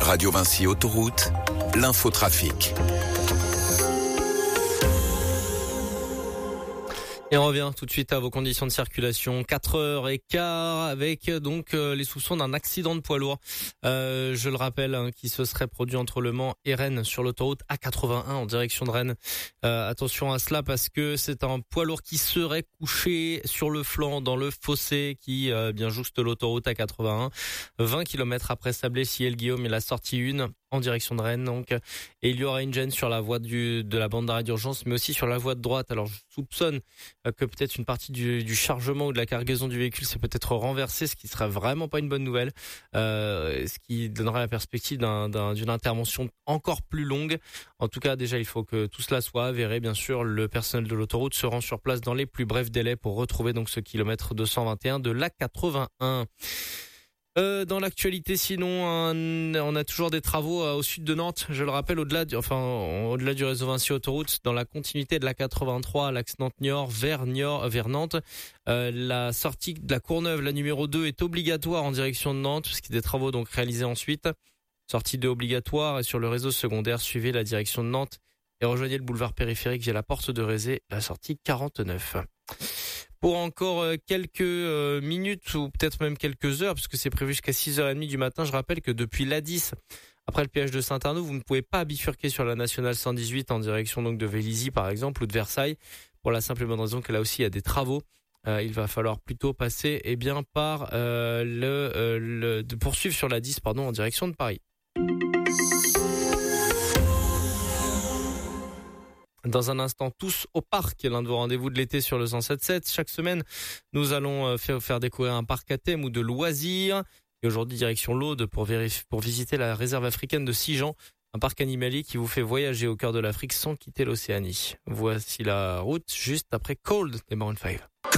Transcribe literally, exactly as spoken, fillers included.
Radio Vinci Autoroute, l'infotrafic. Et on revient tout de suite à vos conditions de circulation. quatre heures quinze avec donc euh, les soupçons d'un accident de poids lourd. Euh, je le rappelle, hein, qui se serait produit entre Le Mans et Rennes sur l'autoroute A quatre-vingt-un en direction de Rennes. Euh, attention à cela parce que c'est un poids lourd qui serait couché sur le flanc dans le fossé qui euh, bien jouxte l'autoroute A quatre-vingt-un. vingt kilomètres après Sablé-Siel-Guillaume et la sortie un en direction de Rennes. Donc, et il y aura une gêne sur la voie du, de la bande d'arrêt d'urgence, mais aussi sur la voie de droite. Alors je soupçonne que peut-être une partie du, du chargement ou de la cargaison du véhicule s'est peut-être renversée, ce qui serait vraiment pas une bonne nouvelle, euh, ce qui donnerait la perspective d'un, d'un, d'une intervention encore plus longue. En tout cas, déjà, il faut que tout cela soit avéré. Bien sûr, le personnel de l'autoroute se rend sur place dans les plus brefs délais pour retrouver donc ce kilomètre deux cent vingt et un de l'A quatre-vingt-un. Euh, dans l'actualité, sinon, un, on a toujours des travaux euh, au sud de Nantes. Je le rappelle, au-delà du, enfin, au-delà du réseau Vinci Autoroute, dans la continuité de la quatre-vingt-trois, l'axe Nantes-Niort vers Niort, vers Nantes, euh, la sortie de la Courneuve, la numéro deux, est obligatoire en direction de Nantes, puisqu'il y a des travaux donc réalisés ensuite. Sortie deux obligatoire, et sur le réseau secondaire, suivez la direction de Nantes et rejoignez le boulevard périphérique via la porte de Rézé, la sortie quarante-neuf. Pour encore quelques minutes ou peut-être même quelques heures, parce que c'est prévu jusqu'à six heures trente du matin, je rappelle que depuis l'A dix, après le péage de Saint-Arnaud, vous ne pouvez pas bifurquer sur la nationale cent dix-huit en direction donc de Vélizy par exemple ou de Versailles, pour la simple et bonne raison que là aussi il y a des travaux. Euh, il va falloir plutôt passer eh bien par euh, le, euh, le de poursuivre sur la dix pardon en direction de Paris. Dans un instant, tous au parc, l'un de vos rendez-vous de l'été sur le cent sept sept. Chaque semaine, nous allons faire, faire découvrir un parc à thème ou de loisirs. Et aujourd'hui, direction l'Aude pour, vérifier, pour visiter la réserve africaine de Sijan, un parc animalier qui vous fait voyager au cœur de l'Afrique sans quitter l'Océanie. Voici la route juste après Cold des Maroon five.